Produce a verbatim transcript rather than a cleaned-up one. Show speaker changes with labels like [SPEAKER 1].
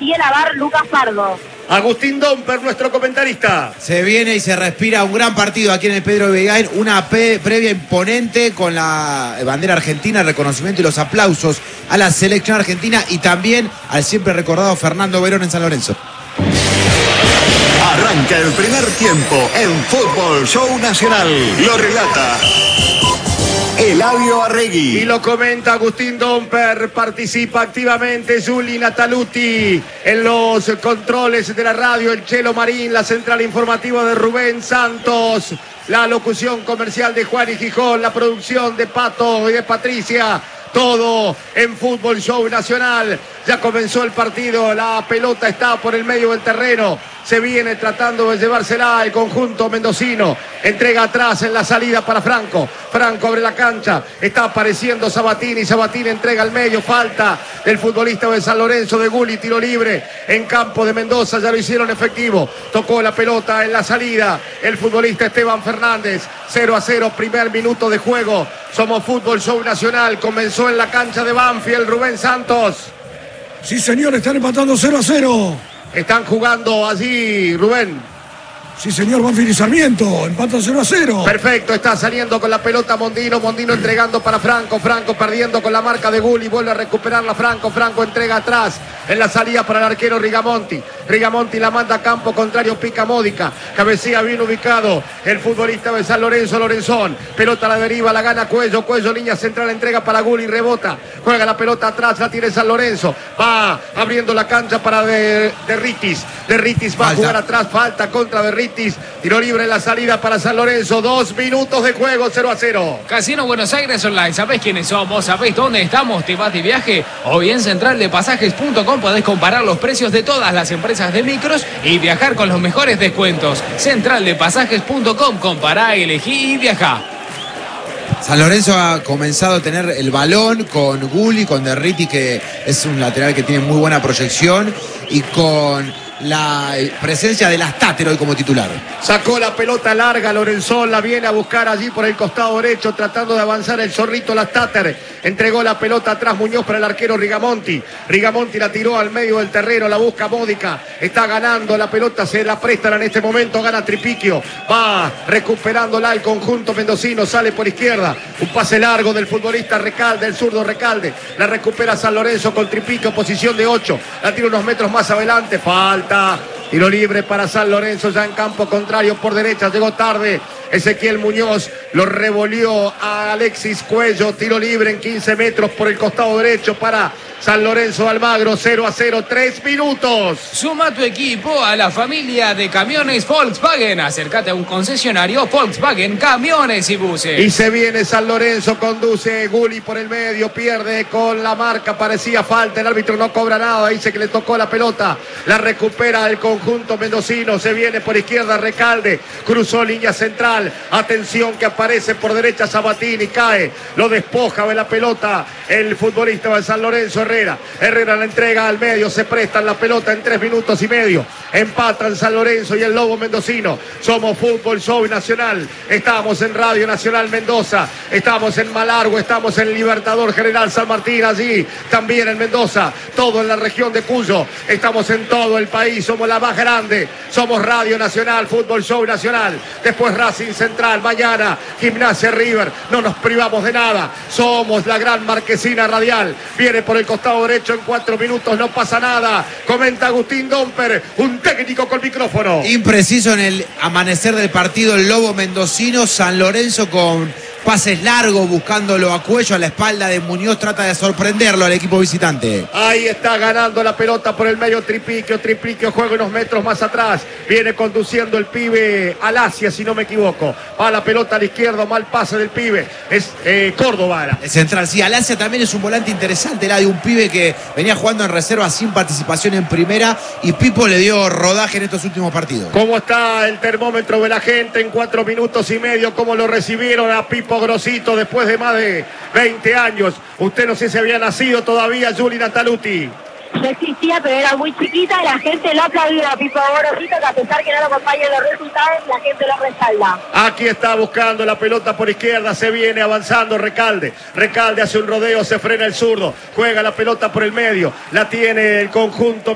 [SPEAKER 1] sigue la V A R Lucas Pardo.
[SPEAKER 2] Agustín Domper, nuestro comentarista.
[SPEAKER 3] Se viene y se respira un gran partido aquí en el Pedro Begain, una pe previa imponente con la bandera argentina, el reconocimiento y los aplausos a la selección argentina y también al siempre recordado Fernando Verón en San Lorenzo.
[SPEAKER 4] Arranca el primer tiempo en Fútbol Show Nacional. Lo relata Eladio Arregui.
[SPEAKER 2] Y lo comenta Agustín Domper. Participa activamente Juli Nataluti en los controles de la radio. El Chelo Marín, la central informativa de Rubén Santos. La locución comercial de Juan y Gijón. La producción de Pato y de Patricia. Todo en Fútbol Show Nacional. Ya comenzó el partido. La pelota está por el medio del terreno. Se viene tratando de llevársela el conjunto mendocino. Entrega atrás en la salida para Franco. Franco abre la cancha. Está apareciendo Sabatini. Sabatini entrega al medio. Falta del futbolista de San Lorenzo de Gulli. Tiro libre en campo de Mendoza. Ya lo hicieron efectivo. Tocó la pelota en la salida el futbolista Esteban Fernández. cero a cero, primer minuto de juego. Somos Fútbol Show Nacional. Comenzó en la cancha de Banfield. Rubén Santos.
[SPEAKER 5] Sí, señor, están empatando cero a cero.
[SPEAKER 2] Están jugando allí, Rubén.
[SPEAKER 5] Sí, señor, Banfield y Sarmiento, empatan cero a cero.
[SPEAKER 2] Perfecto, está saliendo con la pelota Mondino, Mondino entregando para Franco, Franco perdiendo con la marca de Gulli, vuelve a recuperarla Franco, Franco entrega atrás en la salida para el arquero Rigamonti. Rigamonti la manda a campo contrario, pica Módica, cabecea bien ubicado el futbolista de San Lorenzo, Lorenzón, pelota a la deriva, la gana Cuello, Cuello, línea central, entrega para Gulli, rebota, juega la pelota atrás, la tiene San Lorenzo, va abriendo la cancha para de, de Ritis, de Ritis va falta. A jugar atrás, falta contra de Ritis. Tiro libre en la salida para San Lorenzo. Dos minutos de juego, cero a cero.
[SPEAKER 6] Casino Buenos Aires Online. ¿Sabés quiénes somos? ¿Sabés dónde estamos? ¿Te vas de viaje? O bien central de pasajes punto com podés comparar los precios de todas las empresas de micros y viajar con los mejores descuentos. central de pasajes punto com. Compará, elegí y viajá.
[SPEAKER 3] San Lorenzo ha comenzado a tener el balón con Gulli, con Derriti, que es un lateral que tiene muy buena proyección, y con la presencia de Lastater hoy como titular.
[SPEAKER 2] Sacó la pelota larga Lorenzón, la viene a buscar allí por el costado derecho, tratando de avanzar el zorrito Lastater. Entregó la pelota atrás Muñoz para el arquero Rigamonti. Rigamonti la tiró al medio del terreno, la busca Módica. Está ganando la pelota, se la prestan en este momento, gana Tripiquio. Va recuperándola el conjunto mendocino, sale por izquierda. Un pase largo del futbolista Recalde, el zurdo Recalde. La recupera San Lorenzo con Tripiquio, posición de ocho. La tira unos metros más adelante, falta. Tiro libre para San Lorenzo, ya en campo contrario por derecha, llegó tarde Ezequiel Muñoz, lo revolvió a Alexis Cuello, tiro libre en quince metros por el costado derecho para San Lorenzo de Almagro, cero a cero, tres minutos.
[SPEAKER 6] Suma tu equipo a la familia de camiones Volkswagen. Acércate a un concesionario Volkswagen, camiones y buses.
[SPEAKER 2] Y se viene San Lorenzo, conduce Gulli por el medio, pierde con la marca, parecía falta, el árbitro no cobra nada, dice que le tocó la pelota, la recupera el conjunto mendocino, se viene por izquierda Recalde, cruzó línea central, atención que aparece por derecha Sabatini, cae, lo despoja de la pelota el futbolista de San Lorenzo, Herrera, Herrera la entrega al medio, se prestan la pelota en tres minutos y medio, empatan San Lorenzo y el Lobo mendocino. Somos Fútbol Show Nacional, estamos en Radio Nacional Mendoza, estamos en Malargüe, estamos en Libertador General San Martín, allí también en Mendoza, todo en la región de Cuyo, estamos en todo el país, somos la más grande, somos Radio Nacional, Fútbol Show Nacional, después Racing Central, mañana Gimnasia River, no nos privamos de nada, somos la gran marquesina radial, viene por el costado derecho en cuatro minutos, no pasa nada, comenta Agustín Domper, un técnico con micrófono.
[SPEAKER 3] Impreciso en el amanecer del partido el Lobo mendocino, San Lorenzo con pases largos buscándolo a Cuello, a la espalda de Muñoz, trata de sorprenderlo al equipo visitante.
[SPEAKER 2] Ahí está ganando la pelota por el medio Tripiquio, Tripiquio juega unos metros más atrás, viene conduciendo el pibe Alasia, si no me equivoco, va la pelota a la izquierda, mal pase del pibe, es eh, Córdoba.
[SPEAKER 3] El central, sí, Alasia también es un volante interesante, la de un pibe que venía jugando en reserva sin participación en primera y Pipo le dio rodaje en estos últimos partidos.
[SPEAKER 2] ¿Cómo está el termómetro de la gente en cuatro minutos y medio? ¿Cómo lo recibieron a Pipo Grosito después de más de veinte años? Usted no sé si había nacido todavía, Juli Nataluti.
[SPEAKER 1] Yo existía, pero era muy chiquita y la gente lo aplaudió a Pipo Gorosito, que a pesar que no lo acompañan los resultados, la gente lo respalda.
[SPEAKER 2] Aquí está buscando la pelota por izquierda, se viene avanzando Recalde. Recalde hace un rodeo, se frena el zurdo, juega la pelota por el medio, la tiene el conjunto